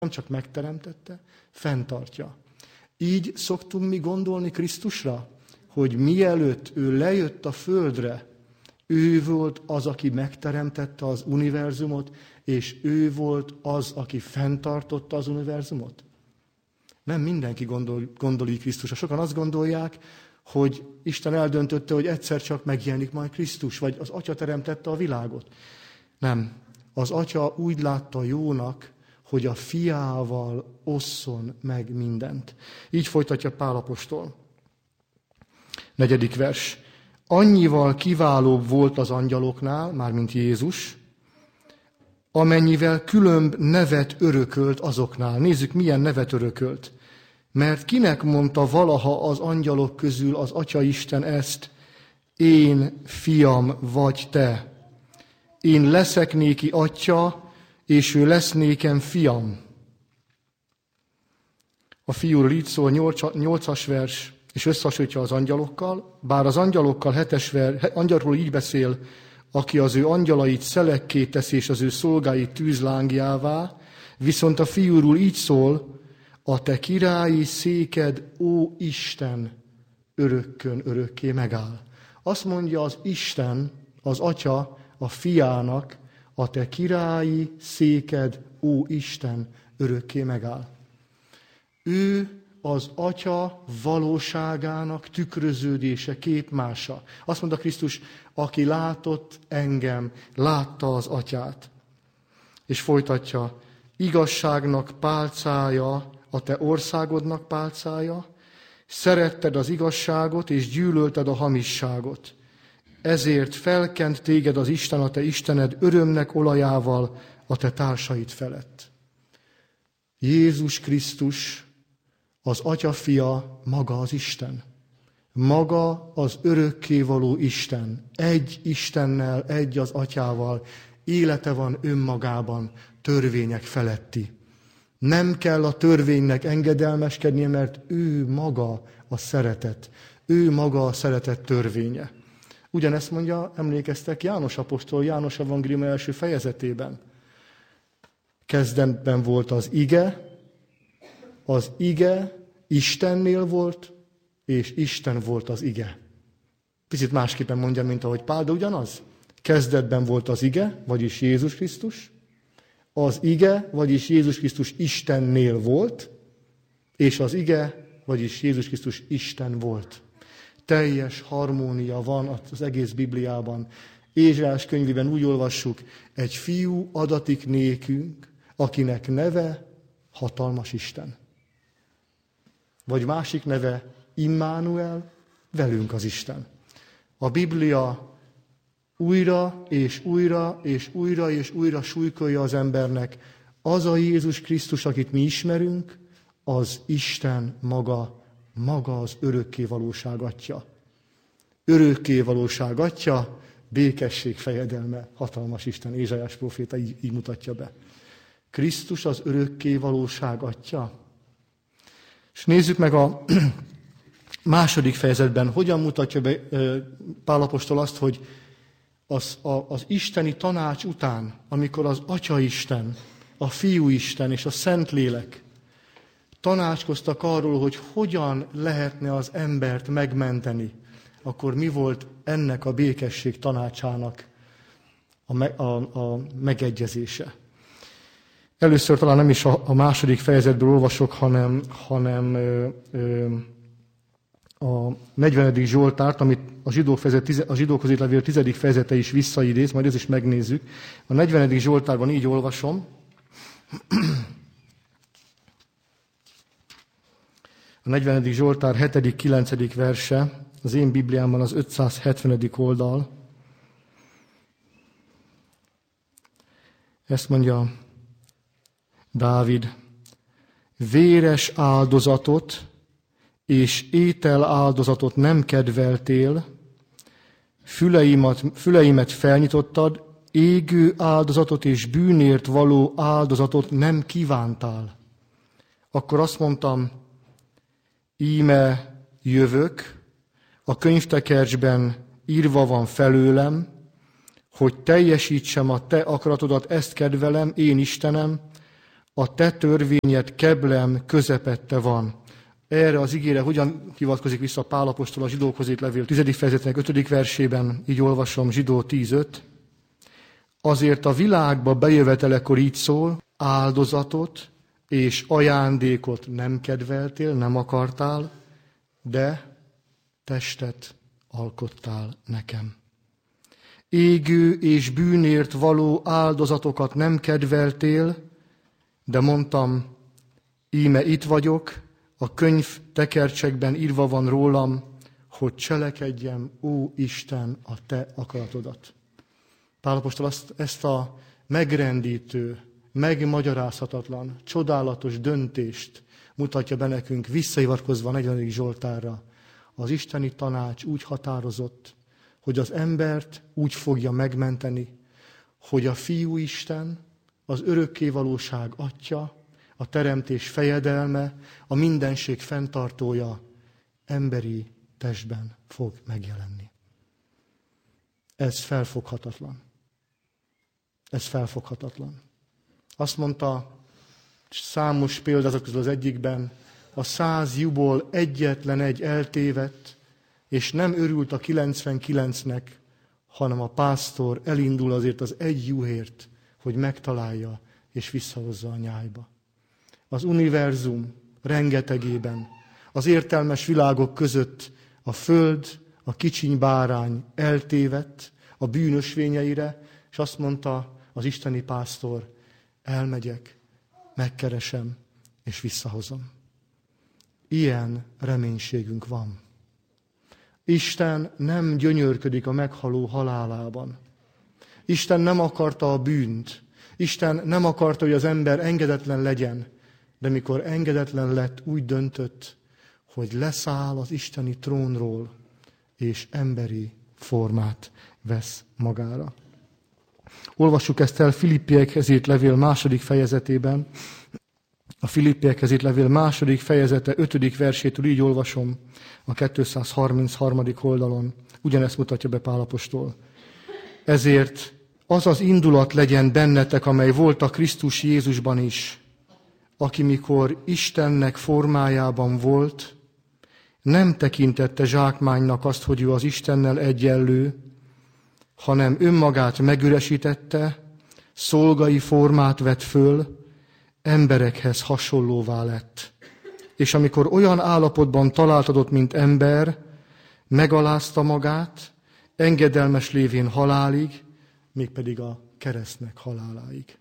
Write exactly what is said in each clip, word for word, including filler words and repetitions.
Nem csak megteremtette, fenntartja. Így szoktunk mi gondolni Krisztusra, hogy mielőtt ő lejött a földre, ő volt az, aki megteremtette az univerzumot, és ő volt az, aki fenntartotta az univerzumot? Nem mindenki gondol, gondol így Krisztusra. Sokan azt gondolják, hogy Isten eldöntötte, hogy egyszer csak megjelenik majd Krisztus, vagy az Atya teremtette a világot. Nem. Az Atya úgy látta jónak, hogy a fiával osszon meg mindent. Így folytatja Pál apostol. Negyedik vers. Annyival kiválóbb volt az angyaloknál, mármint Jézus, amennyivel különb nevet örökölt azoknál. Nézzük, milyen nevet örökölt. Mert kinek mondta valaha az angyalok közül az Atya Isten ezt, én fiam vagy te, én leszek néki atya, és ő lesz nékem fiam. A fiúról így szól nyolcas vers, és összehasonlítja az angyalokkal, bár az angyalokkal hetes vers, angyalról így beszél, aki az ő angyalait szelekké teszi, és az ő szolgáit tűzlángjává, viszont a fiúról így szól, a te királyi széked, ó Isten, örökkön örökké megáll. Azt mondja az Isten, az Atya a fiának, a te királyi széked, ó Isten, örökké megáll. Ő az Atya valóságának tükröződése, képmása. Azt mondta Krisztus, aki látott engem, látta az Atyát. És folytatja, igazságnak pálcája, a te országodnak pálcája, szeretted az igazságot, és gyűlölted a hamisságot. Ezért felkent téged az Isten, a te Istened örömnek olajával a te társaid felett. Jézus Krisztus, az Atya fia, maga az Isten. Maga az örökkévaló Isten. Egy Istennel, egy az Atyával. Élete van önmagában, törvények feletti. Nem kell a törvénynek engedelmeskednie, mert ő maga a szeretet. Ő maga a szeretet törvénye. Ugyanezt mondja, emlékeztek, János apostol, János evangélium első fejezetében. Kezdetben volt az ige, az ige Istennél volt, és Isten volt az ige. Picit másképpen mondja, mint ahogy Pál, de ugyanaz. Kezdetben volt az ige, vagyis Jézus Krisztus. Az ige, vagyis Jézus Krisztus Istennél volt, és az ige, vagyis Jézus Krisztus Isten volt. Teljes harmónia van az egész Bibliában. Ézsaiás könyvében úgy olvassuk, egy fiú adatik nékünk, akinek neve hatalmas Isten. Vagy másik neve Immanuel, velünk az Isten. A Biblia újra és újra és újra és újra súlykolja az embernek, az a Jézus Krisztus, akit mi ismerünk, az Isten maga, maga az örökké valóság atya. Örökké valóság atya, békesség fejedelme, hatalmas Isten, Ézsaiás próféta így, így mutatja be. Krisztus az örökké valóság atya. És nézzük meg a második fejezetben, hogyan mutatja be Pál apostol azt, hogy az, a, az isteni tanács után, amikor az Atya Isten, a Fiú Isten és a Szentlélek tanácskoztak arról, hogy hogyan lehetne az embert megmenteni, akkor mi volt ennek a békesség tanácsának a, me, a, a megegyezése. Először talán nem is a, a második fejezetből olvasok, hanem, hanem ö, ö, a negyvenedik Zsoltárt, amit a, zsidók fejezet, a zsidókhoz írt levél tizedik fejezete is visszaidéz, majd ezt is megnézzük. A negyvenedik Zsoltárban így olvasom. A negyvenedik Zsoltár hetedik kilencedik verse, az én Bibliámban az ötszázhetvenedik oldal. Ezt mondja Dávid, véres áldozatot és étel áldozatot nem kedveltél, füleimet, füleimet felnyitottad, égő áldozatot és bűnért való áldozatot nem kívántál. Akkor azt mondtam, íme jövök, a könyvtekercsben írva van felőlem, hogy teljesítsem a te akaratodat, ezt kedvelem, én Istenem, a te törvényed keblem közepette van. Erre az igére hogyan hivatkozik vissza Pál apostol a zsidókhoz írt levél tizedik fejezetének ötödik versében, így olvasom, Zsidó tíz öt. Azért a világba bejövetelekor így szól, áldozatot és ajándékot nem kedveltél, nem akartál, de testet alkottál nekem. Égő és bűnért való áldozatokat nem kedveltél, de mondtam, íme itt vagyok, a könyv tekercsekben írva van rólam, hogy cselekedjem, ó Isten, a te akaratodat. Pál apostol azt, ezt a megrendítő, megmagyarázhatatlan, csodálatos döntést mutatja be nekünk, visszahivatkozva a negyvenedik Zsoltárra. Az isteni tanács úgy határozott, hogy az embert úgy fogja megmenteni, hogy a Fiú Isten, az örökkévalóság Atya, a teremtés fejedelme, a mindenség fenntartója emberi testben fog megjelenni. Ez felfoghatatlan. Ez felfoghatatlan. Azt mondta számos példázat közül az egyikben, a száz juhból egyetlen egy eltévedt, és nem örült a kilencvenkilencnek, hanem a pásztor elindul azért az egy juhért, hogy megtalálja és visszahozza a nyájba. Az univerzum rengetegében, az értelmes világok között a föld, a kicsiny bárány eltévedt a bűnösvényeire, és azt mondta az isteni pásztor, elmegyek, megkeresem, és visszahozom. Ilyen reménységünk van. Isten nem gyönyörködik a meghaló halálában. Isten nem akarta a bűnt. Isten nem akarta, hogy az ember engedetlen legyen, de mikor engedetlen lett, úgy döntött, hogy leszáll az isteni trónról, és emberi formát vesz magára. Olvassuk ezt el Filippiekhez írt levél második fejezetében. A Filippiekhez írt levél második fejezete ötödik versétől így olvasom a kétszázharmincharmadik oldalon. Ugyanezt mutatja be Pál apostol. Ezért az az indulat legyen bennetek, amely volt a Krisztus Jézusban is, aki mikor Istennek formájában volt, nem tekintette zsákmánynak azt, hogy ő az Istennel egyenlő, hanem önmagát megüresítette, szolgai formát vett föl, emberekhez hasonlóvá lett. És amikor olyan állapotban találtatott, mint ember, megalázta magát, engedelmes lévén halálig, mégpedig a keresztnek haláláig.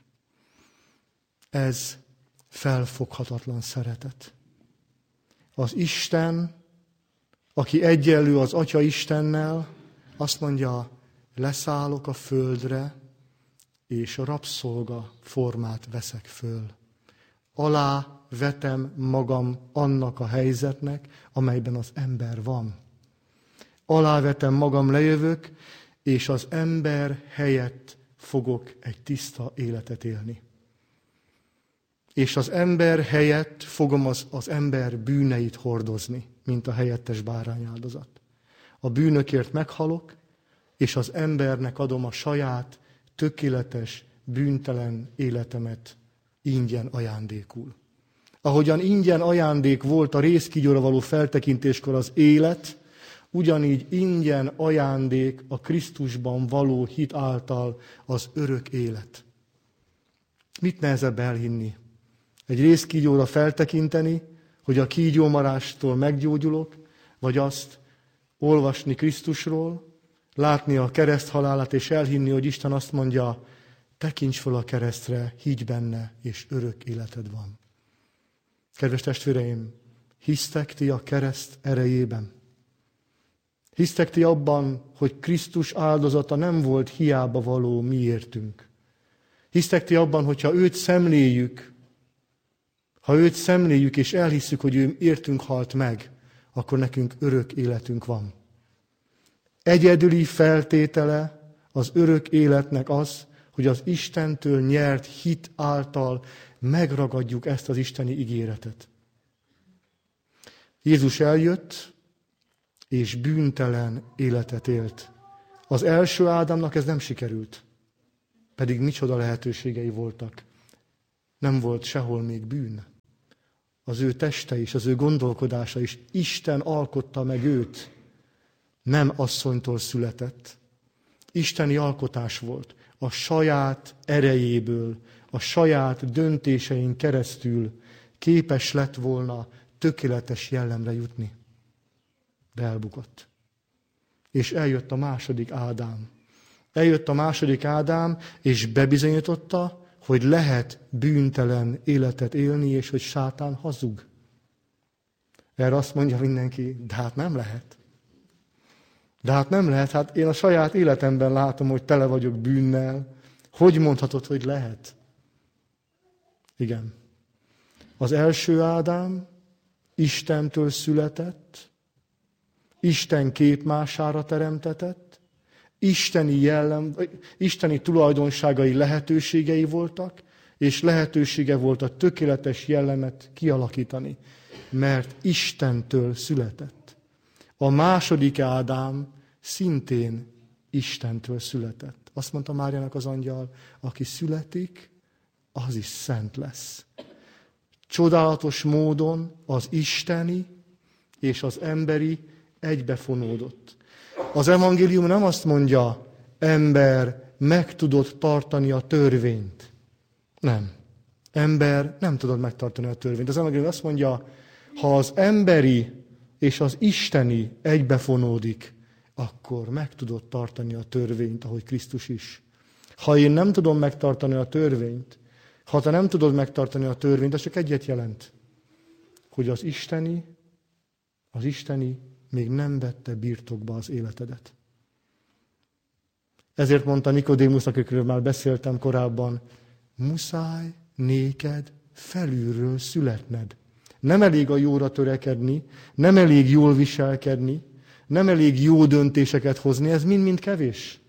Ez felfoghatatlan szeretet. Az Isten, aki egyenlő az Atya Istennel, azt mondja, leszállok a földre, és a rabszolga formát veszek föl. Alá vetem magam annak a helyzetnek, amelyben az ember van. Alávetem magam, lejövök, és az ember helyett fogok egy tiszta életet élni. És az ember helyett fogom az, az ember bűneit hordozni, mint a helyettes bárányáldozat. A bűnökért meghalok, és az embernek adom a saját, tökéletes, bűntelen életemet ingyen ajándékul. Ahogyan ingyen ajándék volt a rézkígyóra való feltekintéskor az élet, ugyanígy ingyen ajándék a Krisztusban való hit által az örök élet. Mit nehezebb elhinni? Egy rézkígyóra feltekinteni, hogy a kígyómarástól meggyógyulok, vagy azt olvasni Krisztusról, látni a kereszthalálát és elhinni, hogy Isten azt mondja, tekints fel a keresztre, higgy benne, és örök életed van. Kedves testvéreim, hisztek ti a kereszt erejében? Hisztek ti abban, hogy Krisztus áldozata nem volt hiába való miértünk? Hisztek ti abban, hogyha őt szemléljük, ha őt szemléljük és elhisszük, hogy ő értünk halt meg, akkor nekünk örök életünk van. Egyedüli feltétele az örök életnek az, hogy az Istentől nyert hit által megragadjuk ezt az isteni ígéretet. Jézus eljött, és bűntelen életet élt. Az első Ádámnak ez nem sikerült, pedig micsoda lehetőségei voltak. nem volt sehol még bűn. Az ő teste is, az ő gondolkodása is, Isten alkotta meg őt. Nem asszonytól született. Isteni alkotás volt. A saját erejéből, a saját döntésein keresztül képes lett volna tökéletes jellemre jutni. De elbukott. És eljött a második Ádám. Eljött a második Ádám, és bebizonyította, hogy lehet bűntelen életet élni, és hogy sátán hazug. Erre azt mondja mindenki, de hát nem lehet. De hát nem lehet, hát én a saját életemben látom, hogy tele vagyok bűnnel. Hogy mondhatod, hogy lehet? Igen. Az első Ádám Istentől született, Isten képmására teremtetett, isteni jellem, isteni tulajdonságai, lehetőségei voltak, és lehetősége volt a tökéletes jellemet kialakítani, mert Istentől született. A második Ádám szintén Istentől született. Azt mondta Máriának az angyal, aki születik, az is szent lesz. Csodálatos módon az isteni és az emberi egybefonódott. Az evangélium nem azt mondja, ember, meg tudod tartani a törvényt. Nem. Ember, nem tudod megtartani a törvényt. Az evangélium azt mondja, ha az emberi és az isteni egybefonódik, akkor meg tudod tartani a törvényt, ahogy Krisztus is. Ha én nem tudom megtartani a törvényt, ha te nem tudod megtartani a törvényt, az csak egyet jelent, hogy az isteni, az isteni még nem vette birtokba az életedet. Ezért mondta Nikodémusznak, akiről már beszéltem korábban, muszáj néked felülről születned. Nem elég a jóra törekedni, nem elég jól viselkedni, nem elég jó döntéseket hozni, ez mind-mind kevés.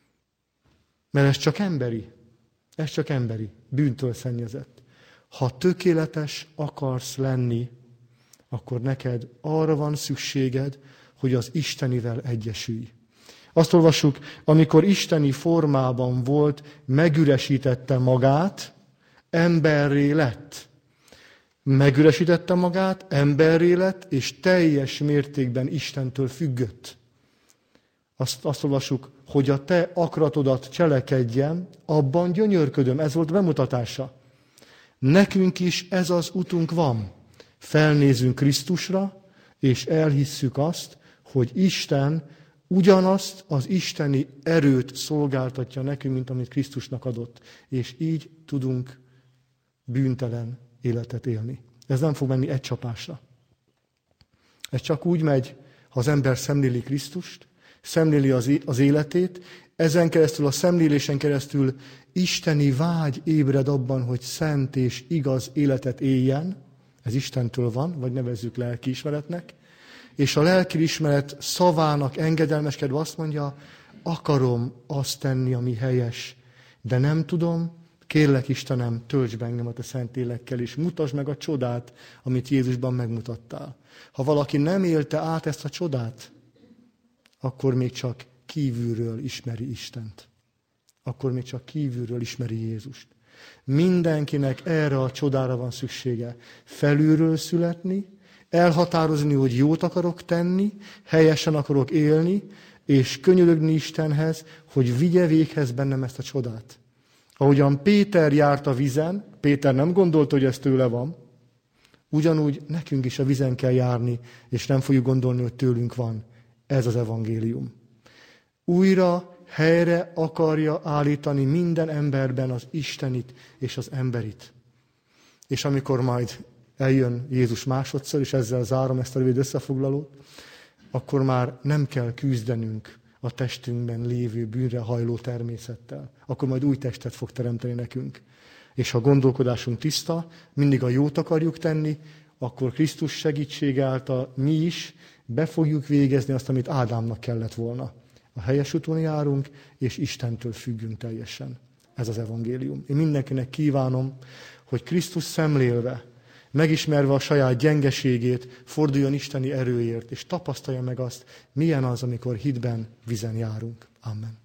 Mert ez csak emberi. Ez csak emberi, bűntől szennyezett. Ha tökéletes akarsz lenni, akkor neked arra van szükséged, hogy az istenivel egyesülj. Azt olvassuk, amikor isteni formában volt, megüresítette magát, emberré lett. Megüresítette magát, emberré lett, és teljes mértékben Istentől függött. Azt, azt olvassuk, hogy a te akaratodat cselekedjen, abban gyönyörködöm. Ez volt a bemutatása. Nekünk is ez az utunk van. Felnézünk Krisztusra, és elhisszük azt, hogy Isten ugyanazt az isteni erőt szolgáltatja nekünk, mint amit Krisztusnak adott. És így tudunk bűntelen életet élni. Ez nem fog menni egy csapásra. Ez csak úgy megy, ha az ember szemléli Krisztust, szemléli az életét, ezen keresztül, a szemlélésen keresztül isteni vágy ébred abban, hogy szent és igaz életet éljen, ez Istentől van, vagy nevezzük lelkiismeretnek, és a lelkiismeret szavának engedelmeskedve azt mondja, akarom azt tenni, ami helyes, de nem tudom, kérlek Istenem, töltsd be engem a te szent lélekkel, és mutasd meg a csodát, amit Jézusban megmutattál. Ha valaki nem élte át ezt a csodát, akkor még csak kívülről ismeri Istent. Akkor még csak kívülről ismeri Jézust. Mindenkinek erre a csodára van szüksége. Felülről születni, elhatározni, hogy jót akarok tenni, helyesen akarok élni, és könyörögni Istenhez, hogy vigye véghez bennem ezt a csodát. Ahogyan Péter járt a vízen, Péter nem gondolta, hogy ez tőle van, ugyanúgy nekünk is a vízen kell járni, és nem fogjuk gondolni, hogy tőlünk van. Ez az evangélium. Újra helyre akarja állítani minden emberben az istenit és az emberit. És amikor majd eljön Jézus másodszor, és ezzel zárom ezt a rövid összefoglalót, akkor már nem kell küzdenünk a testünkben lévő bűnre hajló természettel. Akkor majd új testet fog teremteni nekünk. És ha gondolkodásunk tiszta, mindig a jót akarjuk tenni, akkor Krisztus segítsége által mi is be fogjuk végezni azt, amit Ádámnak kellett volna. A helyes úton járunk, és Istentől függünk teljesen. Ez az evangélium. Én mindenkinek kívánom, hogy Krisztus szemlélve, megismerve a saját gyengeségét, forduljon isteni erőért, és tapasztalja meg azt, milyen az, amikor hitben, vízen járunk. Amen.